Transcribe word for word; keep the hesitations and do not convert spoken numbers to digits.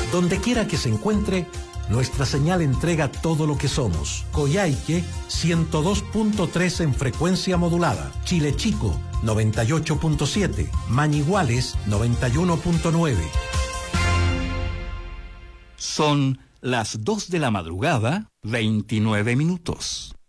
Donde quiera que se encuentre, nuestra señal entrega todo lo que somos. Coyhaique, ciento dos punto tres en frecuencia modulada. Chile Chico, noventa y ocho punto siete. Mañiguales, noventa y uno punto nueve. Son las dos de la madrugada, veintinueve minutos.